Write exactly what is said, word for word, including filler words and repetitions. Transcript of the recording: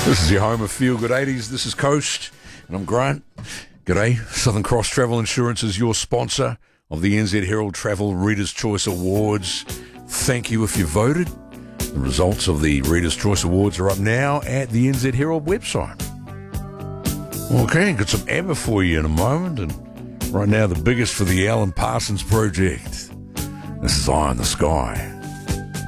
This is your home of Feel Good eighties. This is Coast, and I'm Grant. G'day. Southern Cross Travel Insurance is your sponsor of the N Z Herald Travel Reader's Choice Awards. Thank you if you voted. The results of the Reader's Choice Awards are up now at the N Z Herald website. Okay, got some ABBA for you in a moment, and right now the biggest for the Alan Parsons Project. This is Eye in the Sky.